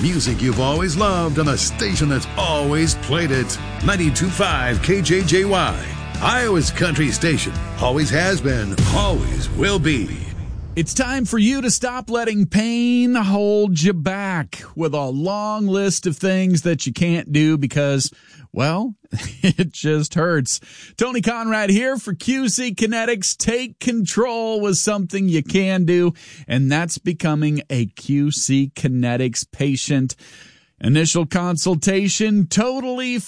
music you've always loved on the station that's always played it. 92.5 KJJY, Iowa's country station. Always has been, always will be. It's time for you to stop letting pain hold you back with a long list of things that you can't do because, well, it just hurts. Tony Conrad here for QC Kinetics. Take control with something you can do, and that's becoming a QC Kinetics patient. Initial consultation totally